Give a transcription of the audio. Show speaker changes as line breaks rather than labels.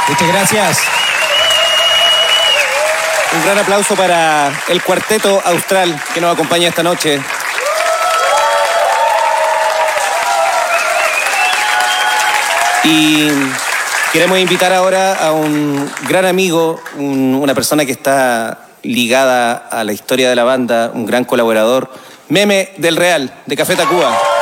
Muchas gracias.
Un gran aplauso para el Cuarteto Austral que nos acompaña esta noche. Y queremos invitar ahora a un gran amigo, una persona que está ligada a la historia de la banda, un gran colaborador, Meme del Real, de Café Tacuba.